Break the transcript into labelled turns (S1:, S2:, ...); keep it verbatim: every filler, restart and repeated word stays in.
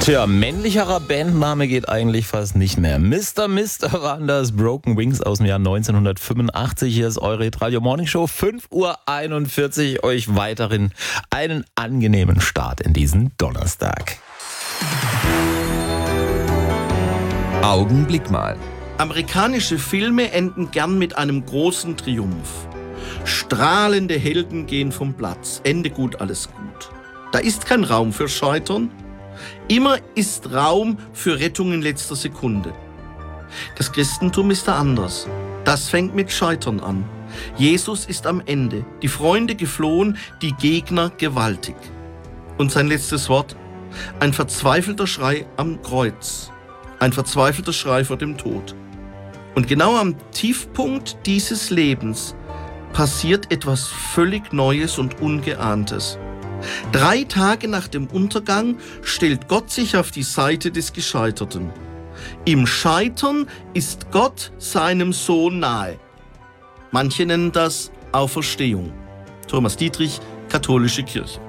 S1: Tja, männlicherer Bandname geht eigentlich fast nicht mehr. Mister Mister waren das Broken Wings aus dem Jahr neunzehnhundertfünfundachtzig. Hier ist eure Radio Morning Show, fünf Uhr einundvierzig. Euch weiterhin einen angenehmen Start in diesen Donnerstag.
S2: Augenblick mal.
S3: Amerikanische Filme enden gern mit einem großen Triumph. Strahlende Helden gehen vom Platz. Ende gut, alles gut. Da ist kein Raum für Scheitern. Immer ist Raum für Rettung in letzter Sekunde. Das Christentum ist da anders. Das fängt mit Scheitern an. Jesus ist am Ende. Die Freunde geflohen, die Gegner gewaltig. Und sein letztes Wort? Ein verzweifelter Schrei am Kreuz. Ein verzweifelter Schrei vor dem Tod. Und genau am Tiefpunkt dieses Lebens passiert etwas völlig Neues und Ungeahntes. Drei Tage nach dem Untergang stellt Gott sich auf die Seite des Gescheiterten. Im Scheitern ist Gott seinem Sohn nahe. Manche nennen das Auferstehung. Thomas Dietrich, Katholische Kirche.